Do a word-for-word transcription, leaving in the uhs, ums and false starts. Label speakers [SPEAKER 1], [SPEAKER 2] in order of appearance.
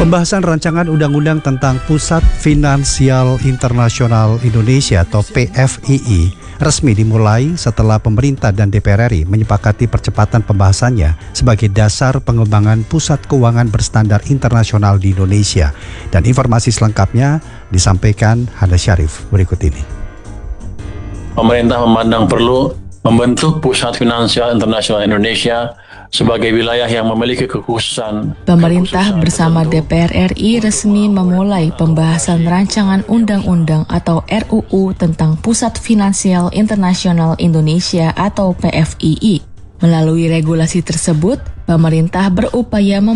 [SPEAKER 1] Pembahasan rancangan undang-undang tentang Pusat Finansial Internasional Indonesia atau P F I I resmi dimulai setelah pemerintah dan D P R R I menyepakati percepatan pembahasannya sebagai dasar pengembangan pusat keuangan berstandar internasional di Indonesia. Dan informasi selengkapnya disampaikan Hana Syarif berikut ini.
[SPEAKER 2] Pemerintah memandang perlu membentuk Pusat Finansial Internasional Indonesia sebagai wilayah yang memiliki kekhususan.
[SPEAKER 3] Pemerintah bersama D P R R I resmi memulai pembahasan rancangan undang-undang atau R U U tentang Pusat Finansial Internasional Indonesia atau P F I I. Melalui regulasi tersebut, pemerintah berupaya